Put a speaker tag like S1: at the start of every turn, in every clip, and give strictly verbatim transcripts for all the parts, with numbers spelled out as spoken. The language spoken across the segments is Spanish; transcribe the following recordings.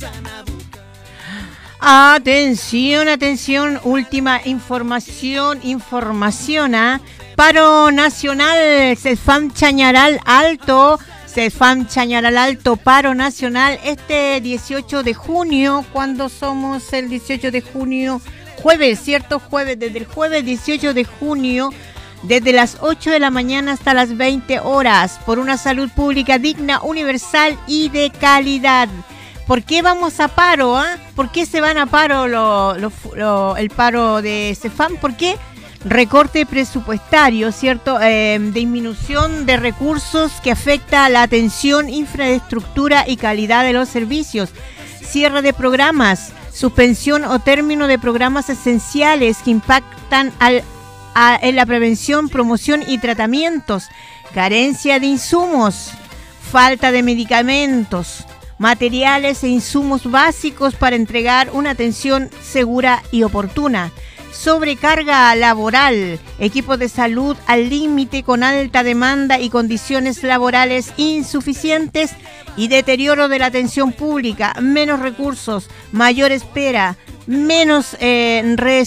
S1: Atención, atención, última información, información, ¿ah? Paro nacional, CESFAM Chañaral Alto, CESFAM Chañaral Alto, paro nacional este dieciocho de junio, ¿cuándo somos el dieciocho de junio? Jueves, ¿cierto? Jueves, desde el jueves dieciocho de junio, desde las ocho de la mañana hasta las veinte horas, por una salud pública digna, universal y de calidad. ¿Por qué vamos a paro? ¿Ah? ¿Por qué se van a paro lo, lo, lo, el paro de CESFAM? ¿Por qué? Recorte presupuestario, ¿cierto? Eh, disminución de recursos que afecta a la atención, infraestructura y calidad de los servicios. Cierre de programas, suspensión o término de programas esenciales que impactan al, a, en la prevención, promoción y tratamientos. Carencia de insumos, falta de medicamentos, materiales e insumos básicos para entregar una atención segura y oportuna. Sobrecarga laboral, equipos de salud al límite con alta demanda y condiciones laborales insuficientes y deterioro de la atención pública, menos recursos, mayor espera, menos eh,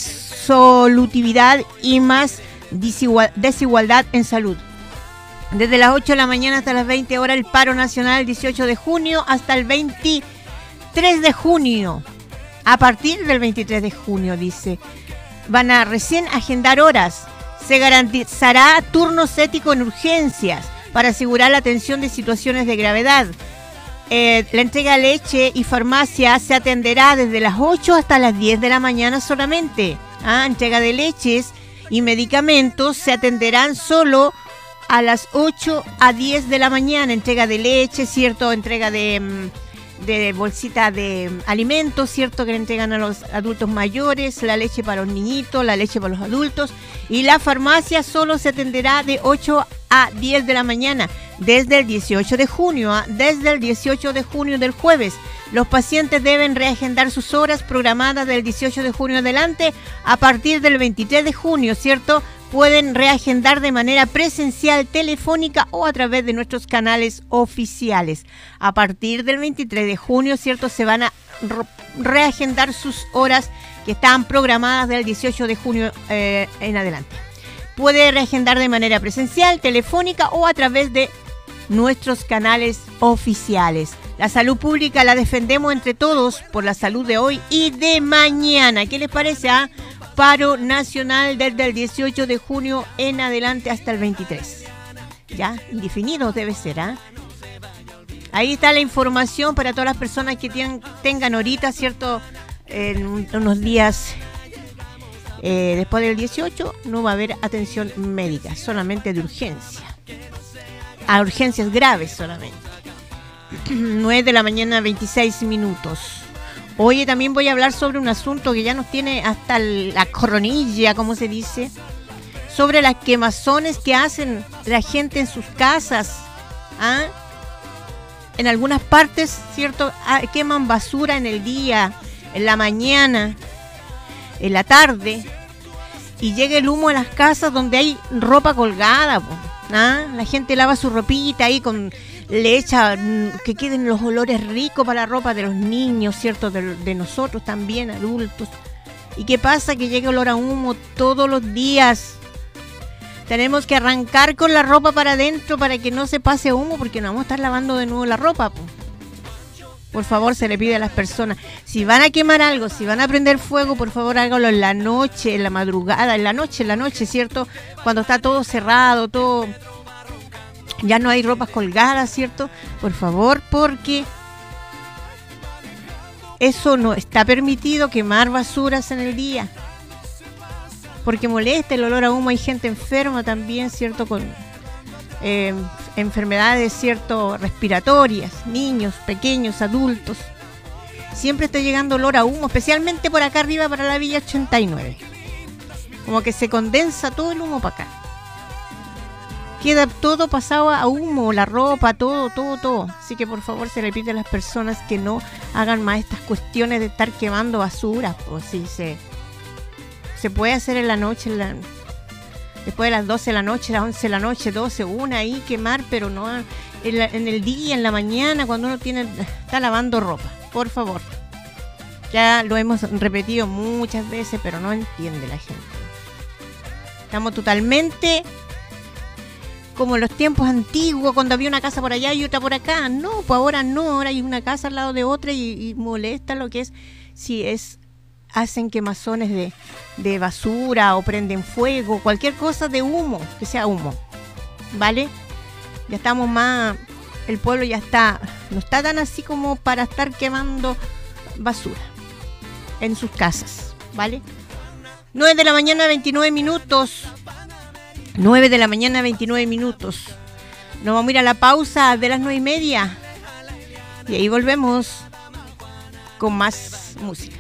S1: resolutividad y más desigual, desigualdad en salud. Desde las ocho de la mañana hasta las veinte horas el paro nacional, dieciocho de junio hasta el veintitrés de junio. A partir del veintitrés de junio, dice, van a recién agendar horas. Se garantizará turnos éticos en urgencias para asegurar la atención de situaciones de gravedad. Eh, la entrega de leche y farmacia se atenderá desde las ocho hasta las diez de la mañana solamente. ¿Ah? Entrega de leches y medicamentos se atenderán solo a las ocho a diez de la mañana. Entrega de leche, ¿cierto? Entrega de, de bolsita de alimentos, ¿cierto? Que le entregan a los adultos mayores, la leche para los niñitos, la leche para los adultos. Y la farmacia solo se atenderá de ocho a diez de la mañana, desde el dieciocho de junio, ¿eh? Desde el dieciocho de junio del jueves. Los pacientes deben reagendar sus horas programadas del dieciocho de junio adelante. A partir del veintitrés de junio, ¿cierto? Pueden reagendar de manera presencial, telefónica o a través de nuestros canales oficiales. A partir del veintitrés de junio, ¿cierto? Se van a reagendar sus horas que estaban programadas del dieciocho de junio eh, en adelante. Puede reagendar de manera presencial, telefónica o a través de nuestros canales oficiales. La salud pública la defendemos entre todos por la salud de hoy y de mañana. ¿Qué les parece? Ah? Paro nacional desde el dieciocho de junio en adelante hasta el veintitrés. Ya, indefinido debe ser, ¿ah? Ahí está la información para todas las personas que tienen, tengan ahorita, ¿cierto? En unos días eh, después del dieciocho no va a haber atención médica, solamente de urgencia. A urgencias graves solamente. nueve de la mañana, veintiséis minutos. Oye, también voy a hablar sobre un asunto que ya nos tiene hasta la coronilla, como se dice, sobre las quemazones que hacen la gente en sus casas. ¿Ah? En algunas partes, ¿cierto? Ah, queman basura en el día, en la mañana, en la tarde, y llega el humo a las casas donde hay ropa colgada. ¿Ah? La gente lava su ropita ahí con... le echa que queden los olores ricos para la ropa de los niños, ¿cierto? De, de nosotros también, adultos. ¿Y qué pasa? Que llega olor a humo todos los días. Tenemos que arrancar con la ropa para adentro para que no se pase humo, porque no vamos a estar lavando de nuevo la ropa. Po. Por favor, se le pide a las personas, si van a quemar algo, si van a prender fuego, por favor hágalo en la noche, en la madrugada, en la noche, en la noche, ¿cierto? Cuando está todo cerrado, todo... ya no hay ropas colgadas, ¿cierto? Por favor, porque eso no está permitido, quemar basuras en el día. Porque molesta el olor a humo. Hay gente enferma también, ¿cierto? Con eh, enfermedades, ¿cierto? Respiratorias, niños, pequeños, adultos. Siempre está llegando olor a humo, especialmente por acá arriba para la Villa ochenta y nueve. Como que se condensa todo el humo para acá. Queda todo pasado a humo, la ropa, todo, todo, todo. Así que por favor se le pide a las personas que no hagan más estas cuestiones de estar quemando basura. O si se, se puede hacer en la noche, en la, después de las doce de la noche, las once de la noche, doce, una ahí quemar, pero no en, la, en el día, en la mañana, cuando uno tiene está lavando ropa. por favor. Ya lo hemos repetido muchas veces, pero no entiende la gente. Estamos totalmente como en los tiempos antiguos, cuando había una casa por allá y otra por acá. No, pues ahora no, ahora hay una casa al lado de otra y, y molesta lo que es, si es, hacen quemazones de, de basura o prenden fuego, cualquier cosa de humo, que sea humo, ¿vale? Ya estamos más, el pueblo ya está, no está tan así como para estar quemando basura en sus casas, ¿vale? nueve de la mañana, veintinueve minutos. nueve de la mañana, veintinueve minutos. Nos vamos a ir a la pausa de las nueve y media. Y ahí volvemos con más música.